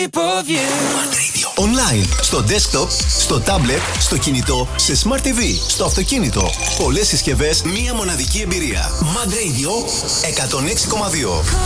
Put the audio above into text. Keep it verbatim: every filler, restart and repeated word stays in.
shape of you. Online, στο desktop, στο tablet, στο κινητό, σε Smart τι βι, στο αυτοκίνητο. Πολλές συσκευές, μία μοναδική εμπειρία. Mad Radio εκατόν έξι κόμμα δύο.